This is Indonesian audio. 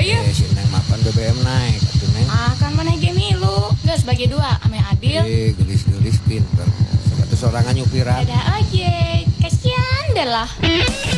ya. Si Neng mapan BBM naik atuh Neng. Kan mana ge milu. Geus bagi dua ame Adil. Gelis-gelis pinter. Satu sorangan nyupiran. Ada ojek. Kasian deh lah.